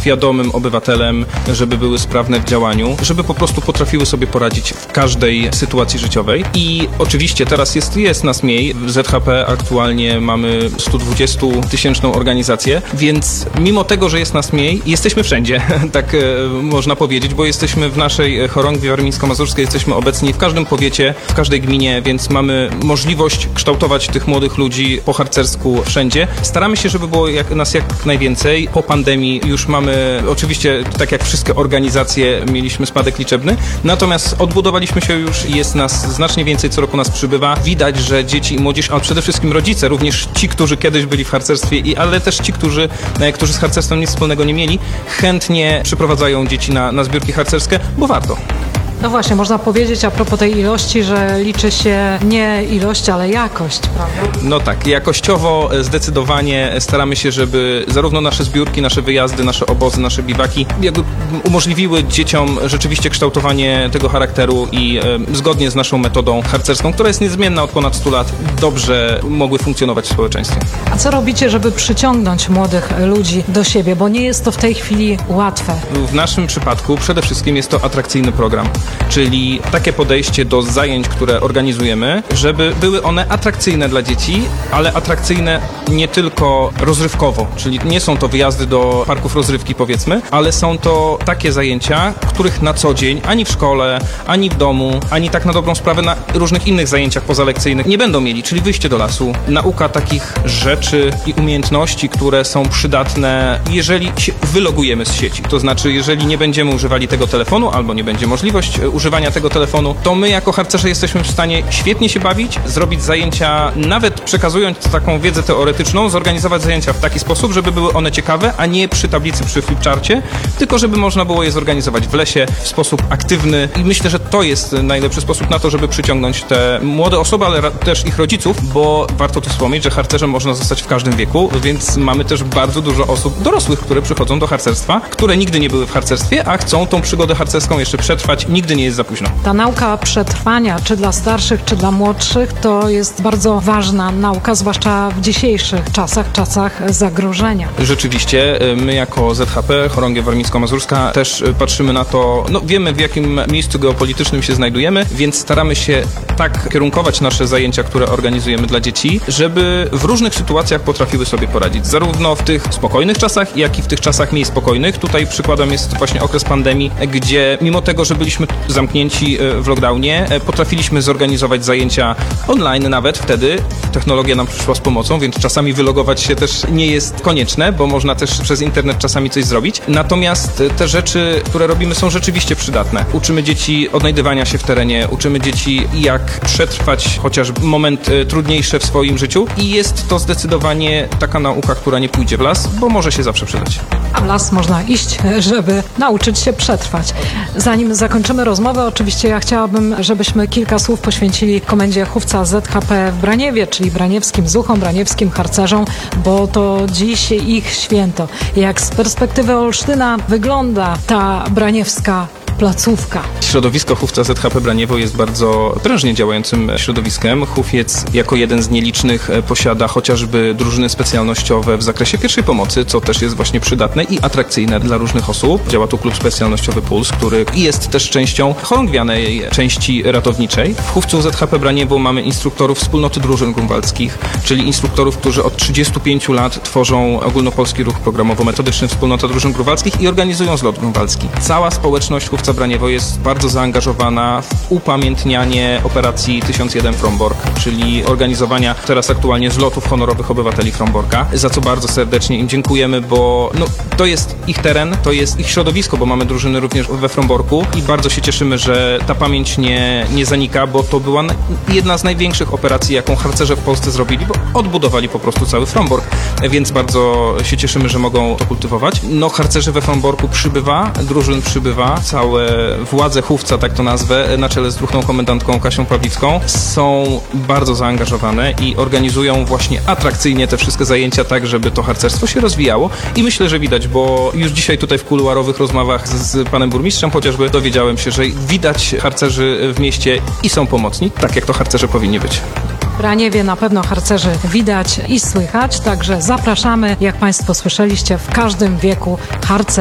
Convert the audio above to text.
świadomym obywatelem, żeby były sprawne w działaniu, żeby po prostu potrafiły sobie poradzić w każdej sytuacji życiowej. I oczywiście teraz jest nas mniej. W ZHP aktualnie mamy 120-tysięczną organizację, więc mimo tego, że jest nas mniej, jesteśmy wszędzie, tak można powiedzieć, bo jesteśmy w naszej chorągwi warmińsko-mazurskiej, jesteśmy obecni w każdym powiecie, w każdej gminie, więc mamy możliwość kształtować tych młodych ludzi po harcersku wszędzie. Staramy się, żeby było nas jak najwięcej. Po pandemii już mamy, oczywiście tak jak wszystkie organizacje, mieliśmy spadek liczebny, natomiast odbudowaliśmy się już i jest nas znacznie więcej, co roku nas przybywa. Widać, że dzieci i młodzież, ale przede wszystkim rodzice, również ci, którzy kiedyś byli w harcerstwie, ale też ci, którzy z harcerstwem nic wspólnego nie mieli, chętnie przyprowadzają dzieci na zbiórki harcerskie, bo warto. No właśnie, można powiedzieć a propos tej ilości, że liczy się nie ilość, ale jakość, prawda? No tak, jakościowo zdecydowanie staramy się, żeby zarówno nasze zbiórki, nasze wyjazdy, nasze obozy, nasze biwaki jakby umożliwiły dzieciom rzeczywiście kształtowanie tego charakteru i zgodnie z naszą metodą harcerską, która jest niezmienna od ponad 100 lat, dobrze mogły funkcjonować w społeczeństwie. A co robicie, żeby przyciągnąć młodych ludzi do siebie? Bo nie jest to w tej chwili łatwe. W naszym przypadku przede wszystkim jest to atrakcyjny program. Czyli takie podejście do zajęć, które organizujemy, żeby były one atrakcyjne dla dzieci, ale atrakcyjne nie tylko rozrywkowo, czyli nie są to wyjazdy do parków rozrywki, powiedzmy, ale są to takie zajęcia, których na co dzień ani w szkole, ani w domu, ani tak na dobrą sprawę na różnych innych zajęciach pozalekcyjnych nie będą mieli, czyli wyjście do lasu, nauka takich rzeczy i umiejętności, które są przydatne, jeżeli się wylogujemy z sieci. To znaczy, jeżeli nie będziemy używali tego telefonu, albo nie będzie możliwość używania tego telefonu, to my jako harcerze jesteśmy w stanie świetnie się bawić, zrobić zajęcia, nawet przekazując taką wiedzę teoretyczną, zorganizować zajęcia w taki sposób, żeby były one ciekawe, a nie przy tablicy, przy flipcharcie, tylko żeby można było je zorganizować w lesie w sposób aktywny i myślę, że to jest najlepszy sposób na to, żeby przyciągnąć te młode osoby, ale też ich rodziców, bo warto tu wspomnieć, że harcerzem można zostać w każdym wieku, więc mamy też bardzo dużo osób dorosłych, które przychodzą do harcerstwa, które nigdy nie były w harcerstwie, a chcą tą przygodę harcerską jeszcze przetrwać. Nigdy nie jest za późno. Ta nauka przetrwania, czy dla starszych, czy dla młodszych, to jest bardzo ważna nauka, zwłaszcza w dzisiejszych czasach zagrożenia. Rzeczywiście, my jako ZHP, Chorągiew Warmińsko-Mazurska, też patrzymy na to, wiemy w jakim miejscu geopolitycznym się znajdujemy, więc staramy się tak kierunkować nasze zajęcia, które organizujemy dla dzieci, żeby w różnych sytuacjach potrafiły sobie poradzić. Zarówno w tych spokojnych czasach, jak i w tych czasach mniej spokojnych. Tutaj przykładem jest właśnie okres pandemii, gdzie mimo tego, że byliśmy zamknięci w lockdownie, potrafiliśmy zorganizować zajęcia online nawet wtedy. Technologia nam przyszła z pomocą, więc czasami wylogować się też nie jest konieczne, bo można też przez internet czasami coś zrobić. Natomiast te rzeczy, które robimy, są rzeczywiście przydatne. Uczymy dzieci odnajdywania się w terenie, uczymy dzieci, jak przetrwać chociaż momenty trudniejsze w swoim życiu i jest to zdecydowanie taka nauka, która nie pójdzie w las, bo może się zawsze przydać. A w las można iść, żeby nauczyć się przetrwać. Zanim zakończymy rozmowę, oczywiście ja chciałabym, żebyśmy kilka słów poświęcili Komendzie Chówca ZHP w Braniewie, czyli braniewskim zuchom, braniewskim harcerzom, bo to dziś ich święto. Jak z perspektywy Olsztyna wygląda ta braniewska placówka? Środowisko Chówca ZHP Braniewo jest bardzo prężnie działającym środowiskiem. Chówiec jako jeden z nielicznych posiada chociażby drużyny specjalnościowe w zakresie pierwszej pomocy, co też jest właśnie przydatne i atrakcyjne dla różnych osób. Działa tu klub specjalnościowy Puls, który jest też częścią chorągwianej części ratowniczej. W Chówcu ZHP Braniewo mamy instruktorów wspólnoty drużyn grunwaldzkich, czyli instruktorów, którzy od 35 lat tworzą ogólnopolski ruch programowo-metodyczny Wspólnota Drużyn Grunwaldzkich i organizują zlot grunwaldzki. Cała społeczność Chówca Braniewo jest bardzo zaangażowana w upamiętnianie operacji 1001 Frombork, czyli organizowania teraz aktualnie zlotów honorowych obywateli Fromborka, za co bardzo serdecznie im dziękujemy, bo to jest ich teren, to jest ich środowisko, bo mamy drużyny również we Fromborku i bardzo się cieszymy, że ta pamięć nie zanika, bo to była jedna z największych operacji, jaką harcerze w Polsce zrobili, bo odbudowali po prostu cały Frombork, więc bardzo się cieszymy, że mogą to kultywować. Harcerzy we Fromborku przybywa, drużyn przybywa, całe władze Chówca, tak to nazwę, na czele z druhną komendantką Kasią Pawlicką, są bardzo zaangażowane i organizują właśnie atrakcyjnie te wszystkie zajęcia tak, żeby to harcerstwo się rozwijało i myślę, że widać, bo już dzisiaj tutaj w kuluarowych rozmowach z panem burmistrzem chociażby dowiedziałem się, że widać harcerzy w mieście i są pomocni, tak jak to harcerze powinni być. W Braniewie na pewno harcerzy widać i słychać, także zapraszamy, jak Państwo słyszeliście, w każdym wieku harcerze.